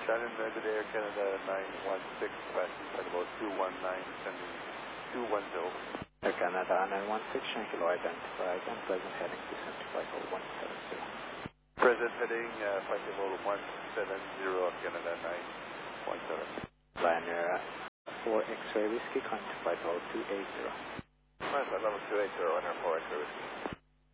Shannon, good Air Canada 916, classified about 219, sending 210 over. Air Canada 916, Shannon Kilo identified, and present heading to Center Flight Level 170. Present heading, Flight Level 170, Canada 917. Liner 4 X-ray Whiskey, contact Flight Level 280. Flight Level 280, under 4 X-ray Whiskey.